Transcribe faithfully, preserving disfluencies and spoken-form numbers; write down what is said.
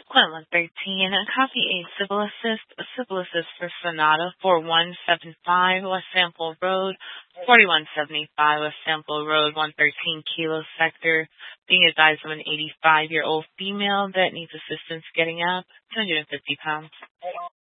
Quint one thirteen, copy a civil assist, a civil assist for Sonata four one seven five West Sample Road, forty-one seventy-five West Sample Road, one thirteen Kilo Sector, being advised of an eighty-five-year-old female that needs assistance getting up, two hundred fifty pounds.